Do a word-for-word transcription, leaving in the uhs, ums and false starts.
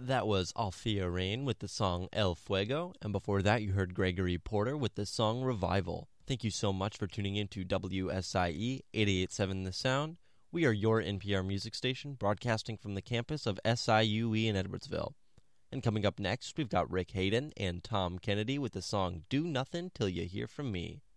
That was Althea Rain with the song El Fuego, and before that you heard Gregory Porter with the song Revival. Thank you so much for tuning in to W S I E eighty-eight point seven The Sound. We are your N P R music station, broadcasting from the campus of S I U E in Edwardsville. And coming up next, we've got Rick Hayden and Tom Kennedy with the song Do Nothin' Till You Hear From Me.